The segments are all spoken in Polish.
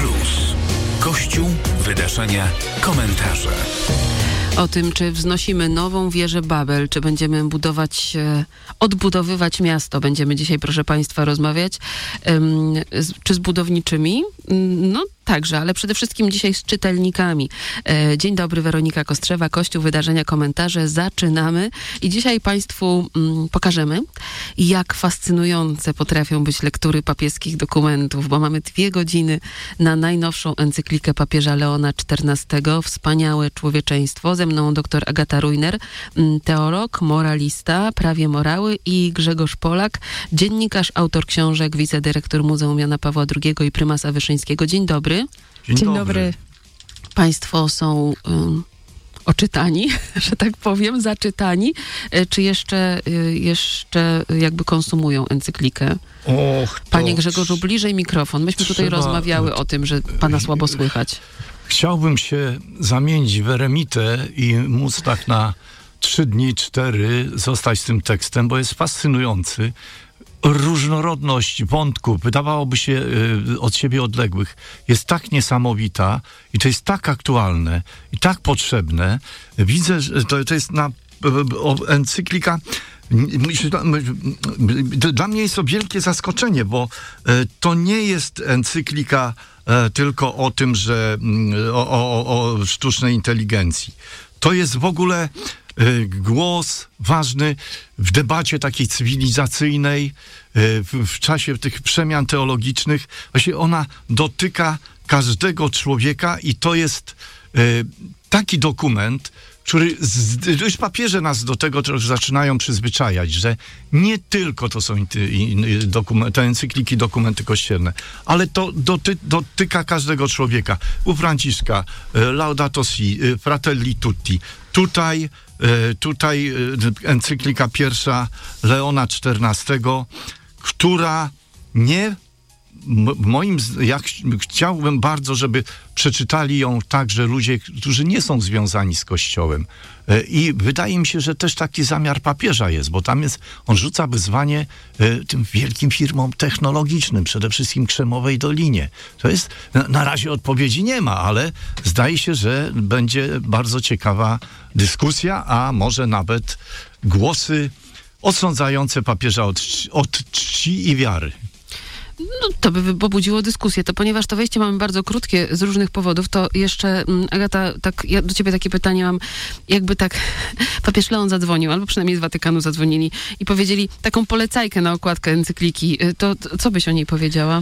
Plus. Kościół, wydarzenia, komentarze. O tym, czy wznosimy nową wieżę Babel, czy będziemy odbudowywać miasto. Będziemy dzisiaj, proszę Państwa, rozmawiać. Czy z budowniczymi? No także, ale przede wszystkim dzisiaj z czytelnikami. Dzień dobry, Weronika Kostrzewa, Kościół, wydarzenia, komentarze. Zaczynamy i dzisiaj Państwu pokażemy, jak fascynujące potrafią być lektury papieskich dokumentów, bo mamy 2 godziny na najnowszą encyklikę papieża Leona XIV, Wspaniałe człowieczeństwo. Ze mną dr Agata Rujner, teolog, moralista, prawie morały, i Grzegorz Polak, dziennikarz, autor książek, wicedyrektor Muzeum Jana Pawła II i prymasa Wyszyńskiego. Dzień dobry. Dzień dobry. Państwo są oczytani, że tak powiem, zaczytani, czy jeszcze jakby konsumują encyklikę? Panie Grzegorzu, bliżej mikrofon. Myśmy tutaj rozmawiały o tym, że pana słabo słychać. Chciałbym się zamienić w eremitę i móc tak na 3 dni, 4 zostać z tym tekstem, bo jest fascynujący. Różnorodność wątków, wydawałoby się od siebie odległych, jest tak niesamowita i to jest tak aktualne i tak potrzebne. Widzę, że to jest encyklika. Dla mnie jest to wielkie zaskoczenie, bo to nie jest encyklika tylko o tym, że o sztucznej inteligencji. To jest w ogóle głos ważny w debacie takiej cywilizacyjnej, w czasie tych przemian teologicznych. Właśnie ona dotyka każdego człowieka i to jest taki dokument, który już papieże nas do tego zaczynają przyzwyczajać, że nie tylko to są te encykliki, dokumenty kościelne, ale to dotyka każdego człowieka. U Franciszka Laudato Si, Fratelli Tutti. Tutaj encyklika pierwsza Leona XIV, która ja chciałbym bardzo, żeby przeczytali ją także ludzie, którzy nie są związani z Kościołem. I wydaje mi się, że też taki zamiar papieża jest, bo on rzuca wyzwanie tym wielkim firmom technologicznym, przede wszystkim Krzemowej Dolinie. To jest, na razie odpowiedzi nie ma, ale zdaje się, że będzie bardzo ciekawa dyskusja, a może nawet głosy odsądzające papieża od czci i wiary. No, to by pobudziło dyskusję. To ponieważ to wejście mamy bardzo krótkie z różnych powodów, to jeszcze, Agata, ja do ciebie takie pytanie mam. Jakby tak papież Leon zadzwonił, albo przynajmniej z Watykanu zadzwonili i powiedzieli taką polecajkę na okładkę encykliki, to co byś o niej powiedziała?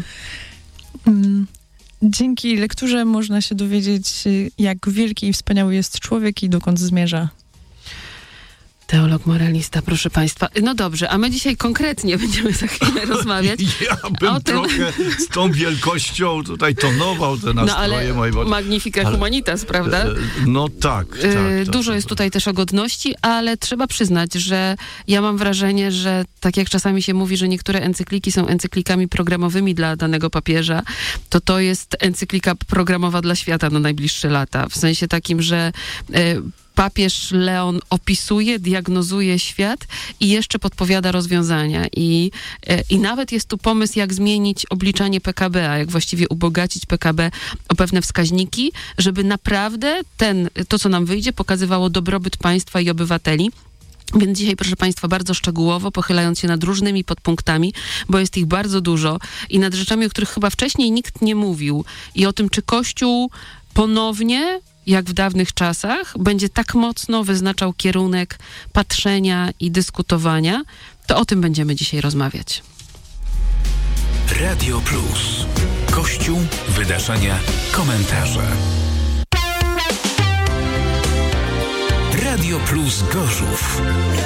Dzięki lekturze można się dowiedzieć, jak wielki i wspaniały jest człowiek i dokąd zmierza. Teolog, moralista, proszę Państwa. No dobrze, a my dzisiaj konkretnie będziemy za chwilę rozmawiać. Ja bym trochę z tą wielkością tutaj tonował te nastroje moje. Magnifica Humanitas, prawda? No tak. Dużo jest tutaj też o godności, ale trzeba przyznać, że ja mam wrażenie, że tak jak czasami się mówi, że niektóre encykliki są encyklikami programowymi dla danego papieża, to jest encyklika programowa dla świata na najbliższe lata. W sensie takim, że papież Leon opisuje, diagnozuje świat i jeszcze podpowiada rozwiązania. I nawet jest tu pomysł, jak zmienić obliczanie PKB, a jak właściwie ubogacić PKB o pewne wskaźniki, żeby naprawdę to, co nam wyjdzie, pokazywało dobrobyt państwa i obywateli. Więc dzisiaj, proszę Państwa, bardzo szczegółowo, pochylając się nad różnymi podpunktami, bo jest ich bardzo dużo i nad rzeczami, o których chyba wcześniej nikt nie mówił, i o tym, czy Kościół ponownie, jak w dawnych czasach, będzie tak mocno wyznaczał kierunek patrzenia i dyskutowania, to o tym będziemy dzisiaj rozmawiać. Radio Plus. Kościół, wydarzenia, komentarze. Radio Plus Gorzów.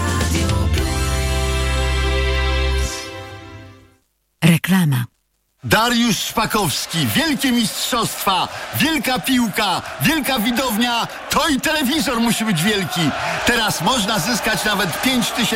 Reklama. Dariusz Szpakowski, wielkie mistrzostwa, wielka piłka, wielka widownia, to i telewizor musi być wielki. Teraz można zyskać nawet 5000